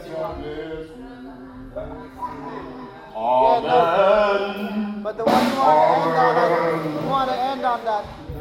Amen. But the one you want to end on that.